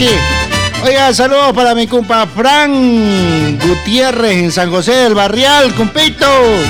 noche. Oiga, saludos para mi compa Fran Gutiérrez en San José del Barrial, compito.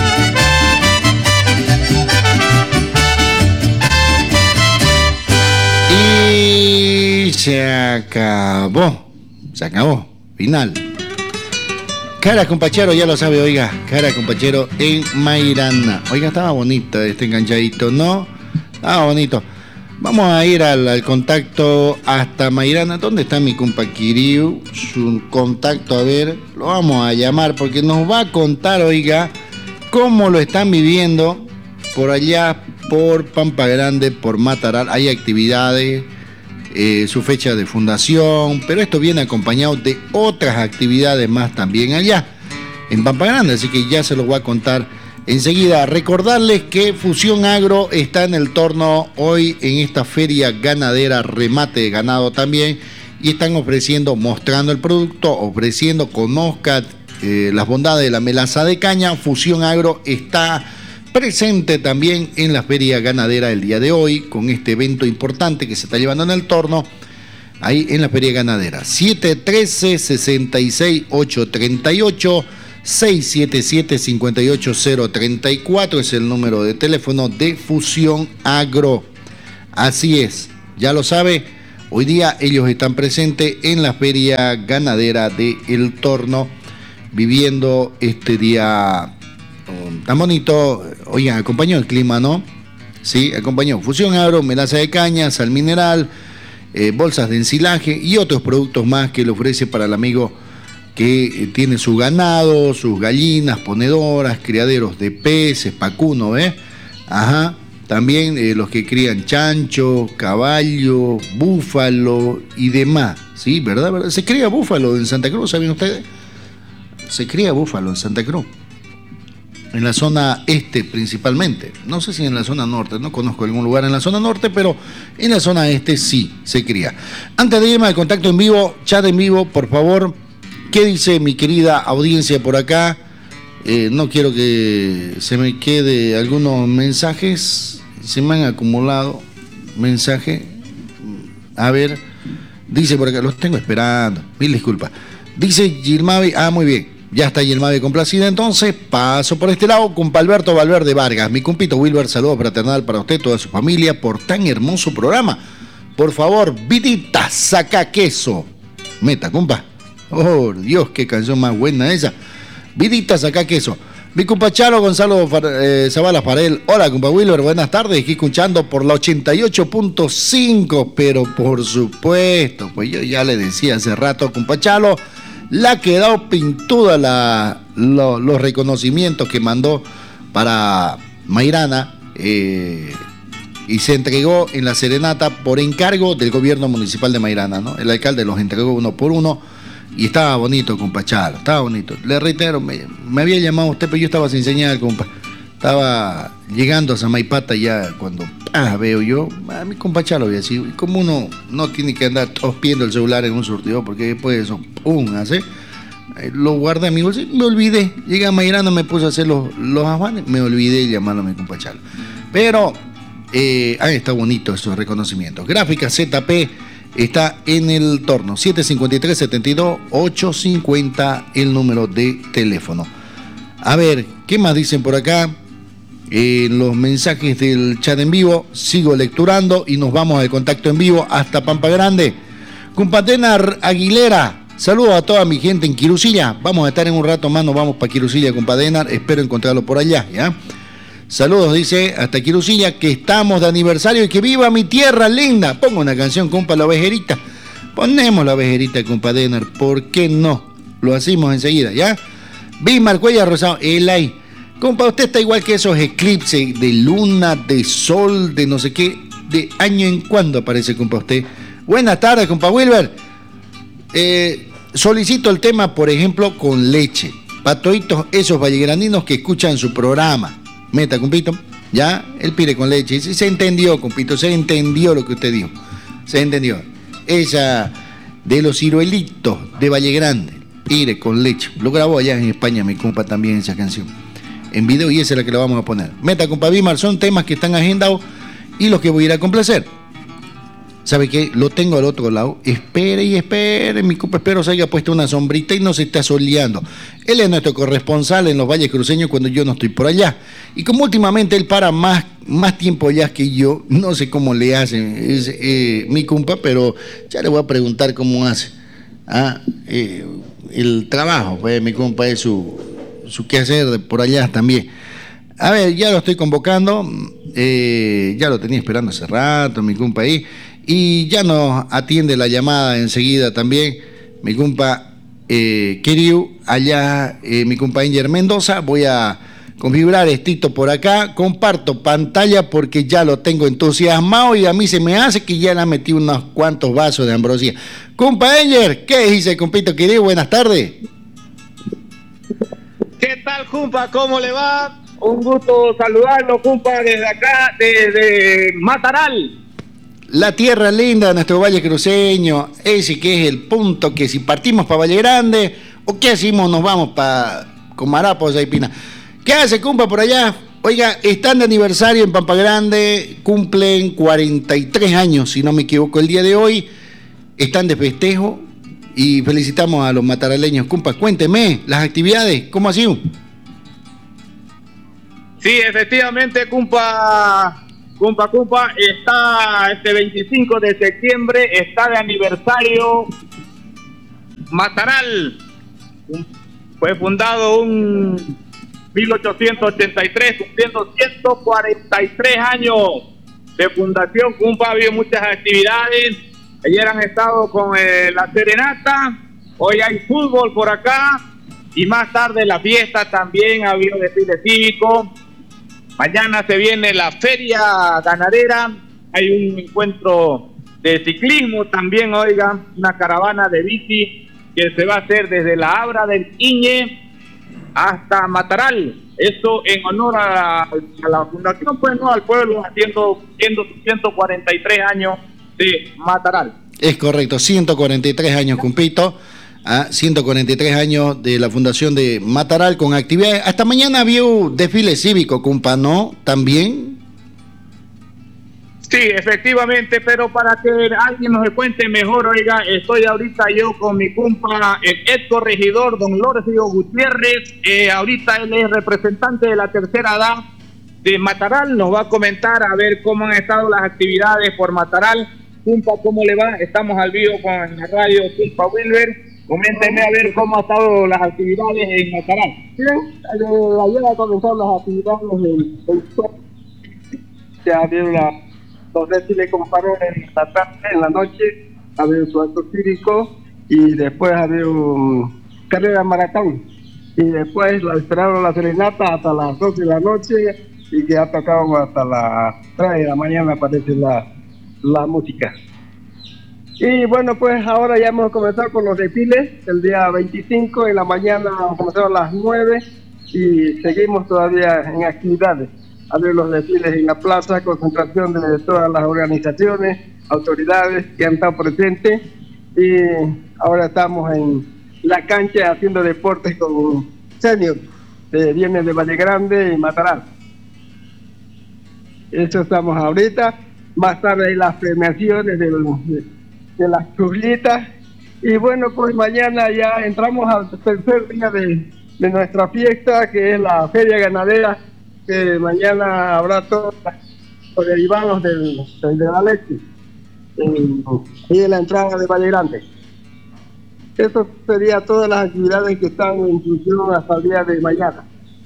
Y se acabó. Final. Cara Compachero, ya lo sabe, oiga. Cara Compachero en Mairana. Oiga, estaba bonito este enganchadito, ¿no? Estaba bonito. Vamos a ir al contacto hasta Mairana. ¿Dónde está mi compa Kiriu? Su contacto, a ver, lo vamos a llamar porque nos va a contar, oiga, cómo lo están viviendo por allá, por Pampa Grande, por Mataral. Hay actividades, su fecha de fundación, pero esto viene acompañado de otras actividades más también allá en Pampa Grande, así que ya se los voy a contar enseguida. Recordarles que Fusión Agro está en el torno hoy en esta feria ganadera, remate de ganado también, y están ofreciendo, mostrando el producto, ofreciendo, conozca las bondades de la melaza de caña. Fusión Agro está presente también en la feria ganadera el día de hoy, con este evento importante que se está llevando en el torno, ahí en la feria ganadera. 713-66-838, 677-58034 es el número de teléfono de Fusión Agro. Así es, ya lo sabe, hoy día ellos están presentes en la feria ganadera de El Torno, viviendo este día tan bonito. Oigan, acompañó el clima, ¿no? Sí, acompañó Fusión Agro, melaza de caña, sal mineral, bolsas de ensilaje y otros productos más que le ofrece para el amigo que tiene su ganado, sus gallinas, ponedoras, criaderos de peces, vacuno, ¿eh? Ajá. También los que crían chancho, caballo, búfalo y demás, ¿sí? ¿Verdad? Se cría búfalo en Santa Cruz, ¿saben ustedes? Se cría búfalo en Santa Cruz. En la zona este principalmente. No sé si en la zona norte, no conozco algún lugar en la zona norte, pero en la zona este sí se cría. Antes de irme al contacto en vivo, chat en vivo, por favor. ¿Qué dice mi querida audiencia por acá? No quiero que se me quede algunos mensajes. Se me han acumulado mensajes. A ver, dice por acá, los tengo esperando. Mil disculpas. Dice Gilmavi, muy bien. Ya está Gilmavi complacida, entonces paso por este lado con Alberto Valverde Vargas. Mi compito Wilber, saludo fraternal para usted, toda su familia, por tan hermoso programa. Por favor, vidita, saca queso. Meta, compa. Oh, Dios, qué canción más buena esa. Vidita, saca queso. Mi compa Charo Gonzalo Zavala Farel. Hola, compa Wilber, buenas tardes. Aquí escuchando por la 88.5. Pero por supuesto, pues yo ya le decía hace rato, compa Chalo, le ha quedado pintuda los reconocimientos que mandó para Mairana y se entregó en la serenata por encargo del gobierno municipal de Mairana, ¿no? El alcalde los entregó uno por uno. Y estaba bonito, compa Chalo, estaba bonito. Le reitero, me había llamado usted, pero yo estaba sin señal, compa. Estaba llegando a Samaipata ya cuando veo yo, a mi compa Chalo había sido. Y como uno no tiene que andar tospiendo el celular en un surtidor, porque después de eso, hace. Lo guardé en mi bolsillo, me olvidé. Llegué a Mairana, me puse a hacer los afanes, me olvidé llamarlo a mi compa Chalo. Pero, está bonito esos reconocimientos. Gráfica ZP. Está en el torno, 753-72-850 el número de teléfono. A ver, ¿qué más dicen por acá? Los mensajes del chat en vivo, sigo lecturando y nos vamos al contacto en vivo hasta Pampa Grande. Compadenar Aguilera, saludos a toda mi gente en Quirusilla. Vamos a estar en un rato más, nos vamos para Quirusilla, Compadenar, espero encontrarlo por allá, ¿ya? Saludos, dice, hasta Quirusilla, que estamos de aniversario y que viva mi tierra linda. Pongo una canción, compa, La Ovejerita. Ponemos La Ovejerita, compa Denar, ¿por qué no? Lo hacemos enseguida, ¿ya? Bismar Cuellar Rosado, Elay. Compa, usted está igual que esos eclipses de luna, de sol, de no sé qué, de año en cuando aparece, compa, usted. Buenas tardes, compa Wilber. Solicito el tema, por ejemplo, con leche. Para toditos esos vallegraninos que escuchan su programa. Meta, compito, ya, el pire con leche. Se entendió, compito, se entendió lo que usted dijo. Se entendió. Esa de los ciruelitos de Valle Grande, pire con leche. Lo grabó allá en España, mi compa, también esa canción. En video, y esa es la que le vamos a poner. Meta, compa Bimar, son temas que están agendados y los que voy a ir a complacer. ¿Sabe qué? Lo tengo al otro lado. Espere y espere, mi compa, espero se haya puesto una sombrita y no se está soleando. Él es nuestro corresponsal en los Valles Cruceños cuando yo no estoy por allá. Y como últimamente él para más tiempo allá que yo, no sé cómo le hace mi compa, pero ya le voy a preguntar cómo hace. El trabajo, pues mi compa es su quehacer por allá también. A ver, ya lo estoy convocando, ya lo tenía esperando hace rato, mi compa ahí. Y ya nos atiende la llamada enseguida también mi compa querido allá, mi compa Inger Mendoza. Voy a configurar esto por acá, comparto pantalla porque ya lo tengo entusiasmado y a mí se me hace que ya le metí unos cuantos vasos de ambrosía. Compa Inger, ¿qué dice, compito querido? Buenas tardes. ¿Qué tal, compa? ¿Cómo le va? Un gusto saludarlo, compa, desde acá, desde Mataral. La tierra linda de nuestro Valle Cruceño, ese que es el punto que si partimos para Valle Grande, o qué hacemos, nos vamos para Comarapos, Aipina. ¿Qué hace, compa, por allá? Oiga, están de aniversario en Pampa Grande, cumplen 43 años, si no me equivoco, el día de hoy. Están de festejo y felicitamos a los mataraleños. Compa, cuénteme las actividades, ¿cómo ha sido? Sí, efectivamente, compa, está este 25 de septiembre, está de aniversario Mataral. Fue fundado en 1883, cumpliendo 143 años de fundación. Compa, ha habido muchas actividades. Ayer han estado con la serenata, hoy hay fútbol por acá y más tarde la fiesta, también ha habido desfile cívico. Mañana se viene la feria ganadera, hay un encuentro de ciclismo también, oiga, una caravana de bici que se va a hacer desde la Abra del Iñe hasta Mataral. Esto en honor a la fundación, pues no al pueblo, haciendo 143 años de Mataral. Es correcto, 143 años, compito. 143 años de la fundación de Mataral con actividades. Hasta mañana había un desfile cívico, compa, ¿no? ¿También? Sí, efectivamente, pero para que alguien nos cuente mejor, oiga, estoy ahorita yo con mi compa, el ex corregidor, don Lorenzo Gutiérrez. Ahorita él es representante de la tercera edad de Mataral. Nos va a comentar a ver cómo han estado las actividades por Mataral. Compa, ¿cómo le va? Estamos al vivo con la radio Compa Wilber. Coménteme a ver cómo han estado las actividades en Mataral. Bien, ayer han comenzado las actividades del ya había los desfiles con faroles en la tarde, en la noche, había su acto cívico y después había carrera maratón. Y después esperaron la serenata hasta las 12 de la noche y que ha tocado hasta las 3 de la mañana, parece la música. Y bueno, pues ahora ya hemos comenzado con los desfiles. El día 25 en la mañana comenzaron a las 9 y seguimos todavía en actividades. Había los desfiles en la plaza, concentración de todas las organizaciones, autoridades que han estado presentes. Y ahora estamos en la cancha haciendo deportes con senior, viene de Valle Grande y Mataral. Eso estamos ahorita. Más tarde hay las premiaciones de las churlitas. Y bueno, pues mañana ya entramos al tercer día de nuestra fiesta, que es la feria ganadera, que mañana habrá todos los derivados de la leche y de la entrada de Valle Grande. Eso sería todas las actividades que están en función hasta el día de mañana.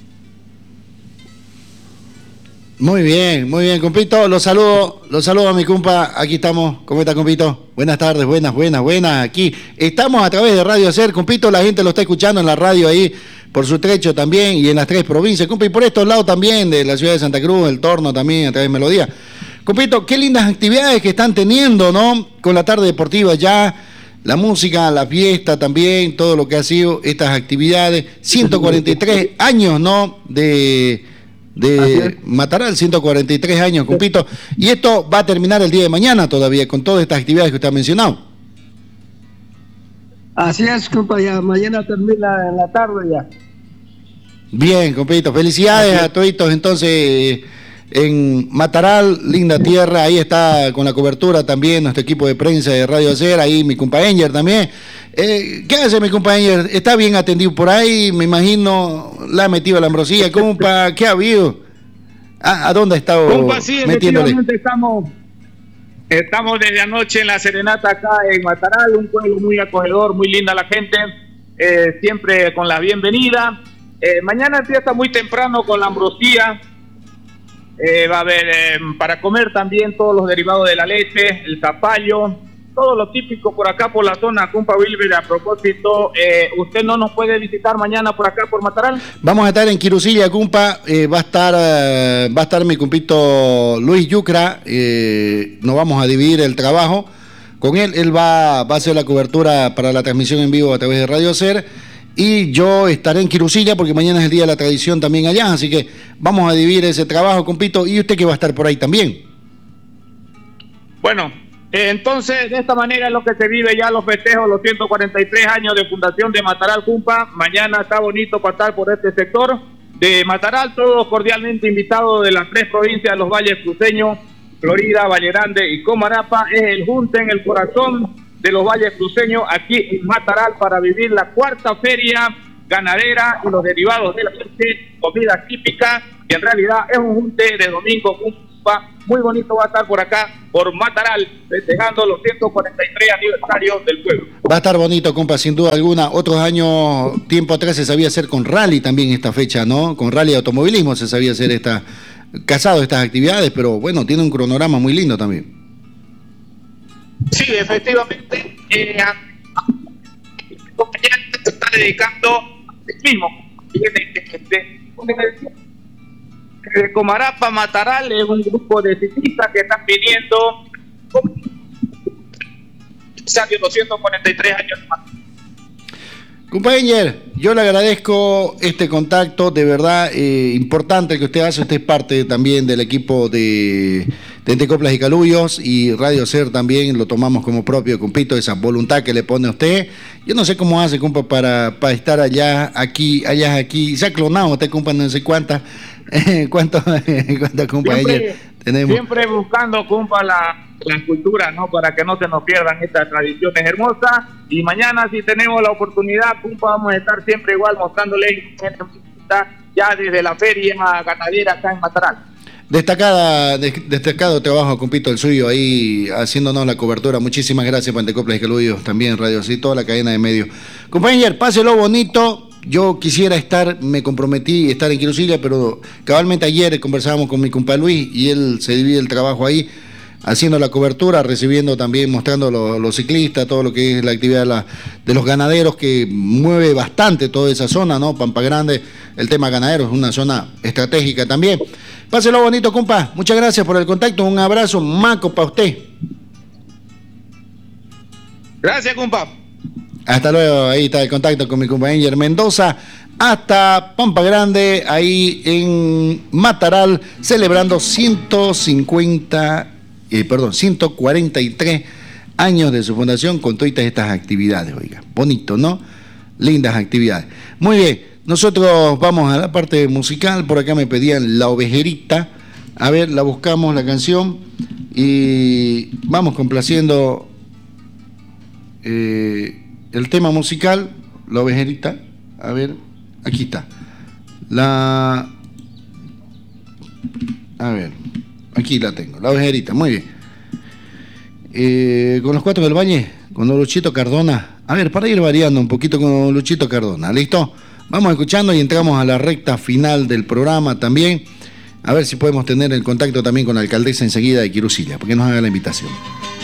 Muy bien, compito. Los saludo a mi compa. Aquí estamos. ¿Cómo está, compito? Buenas tardes, buenas. Aquí estamos a través de Radio Ser, compito. La gente lo está escuchando en la radio ahí, por su trecho también, y en las 3 provincias, compa, y por estos lados también, de la ciudad de Santa Cruz, el Torno también, a través de Melodía. Compito, qué lindas actividades que están teniendo, ¿no? Con la tarde deportiva ya, la música, la fiesta también, todo lo que ha sido estas actividades. 143 años, ¿no? De Mataral, 143 años, compito. Y esto va a terminar el día de mañana todavía, con todas estas actividades que usted ha mencionado. Así es, compa, ya mañana termina en la tarde ya. Bien, compito, felicidades a toditos entonces en Mataral, linda tierra. Ahí está con la cobertura también nuestro equipo de prensa de Radio Hacer, ahí mi compañero también. ¿Qué hace mi compañero? ¿Está bien atendido por ahí? Me imagino, la ha metido la ambrosía, compa. ¿Qué ha habido? ¿A dónde ha estado compa, sí, metiéndole? Estamos desde anoche en la serenata acá en Mataral, un pueblo muy acogedor, muy linda la gente, siempre con la bienvenida. Mañana empieza muy temprano con la ambrosía. Va a haber para comer también todos los derivados de la leche, el zapallo, todo lo típico por acá por la zona, compa Wilber. A propósito, ¿usted no nos puede visitar mañana por acá por Mataral? Vamos a estar en Quirusilla, compa. Va a estar mi compito Luis Yucra. Nos vamos a dividir el trabajo con él. Él va a hacer la cobertura para la transmisión en vivo a través de Radio Ser. Y yo estaré en Quirusilla porque mañana es el Día de la Tradición también allá. Así que vamos a dividir ese trabajo, compito. Y usted que va a estar por ahí también. Bueno, entonces de esta manera es lo que se vive ya los festejos, los 143 años de fundación de Mataral, compa. Mañana está bonito pasar por este sector de Mataral. Todos cordialmente invitados de las 3 provincias de los valles cruceños, Florida, Valle Grande y Comarapa. Es el junte en el corazón de los valles cruceños aquí en Mataral para vivir la 4ª feria ganadera y los derivados de la leche, comida típica, que en realidad es un junte de domingo, muy bonito. Va a estar por acá, por Mataral, festejando los 143 aniversarios del pueblo. Va a estar bonito, compa, sin duda alguna. Otros años, tiempo atrás, se sabía hacer con rally también esta fecha, ¿no? Con rally de automovilismo se sabía hacer estas actividades, pero bueno, tiene un cronograma muy lindo también. Sí, efectivamente, compañero se está dedicando el mismo. De Comarapa, Mataral, es un grupo de ciclistas que están viniendo los 143 años más. Compañero, yo le agradezco este contacto, de verdad importante que usted hace. Usted es parte también del equipo de Tecoplas y Caluyos, y Radio Ser también lo tomamos como propio, compito, esa voluntad que le pone a usted. Yo no sé cómo hace, compa, para estar allá, aquí. Se ha clonado usted, compa, no sé cuántas compañeros tenemos. Siempre buscando, compa, la cultura, ¿no? Para que no se nos pierdan estas tradiciones hermosas. Y mañana, si tenemos la oportunidad, compa, vamos a estar siempre igual mostrándoles ya desde la feria ganadera acá en Mataral. Destacado trabajo, compito, el suyo ahí haciéndonos la cobertura. Muchísimas gracias, Pantecoplas y Caluyos, también Radio Así, toda la cadena de medios. Compañero, páselo bonito. Yo quisiera me comprometí a estar en Quirusilla, pero cabalmente ayer conversábamos con mi compa Luis y él se divide el trabajo ahí, haciendo la cobertura, recibiendo también, mostrando los ciclistas, todo lo que es la actividad de los ganaderos, que mueve bastante toda esa zona, ¿no? Pampa Grande, el tema ganadero es una zona estratégica también. Páselo bonito, compa. Muchas gracias por el contacto. Un abrazo maco para usted. Gracias, compa. Hasta luego. Ahí está el contacto con mi compañero Mendoza. Hasta Pampa Grande, ahí en Mataral, celebrando 143 años de su fundación con todas estas actividades. Oiga, bonito, ¿no? Lindas actividades. Muy bien. Nosotros vamos a la parte musical. Por acá me pedían La Ovejerita. A ver, la buscamos, la canción. Y vamos complaciendo el tema musical, La Ovejerita. A ver, aquí está. A ver, aquí la tengo, La Ovejerita, muy bien. Con los Cuatro del Valle, con Luchito Cardona. A ver, para ir variando un poquito con Luchito Cardona, ¿listo? Vamos escuchando y entramos a la recta final del programa también. A ver si podemos tener el contacto también con la alcaldesa enseguida de Quirusilla, porque nos haga la invitación.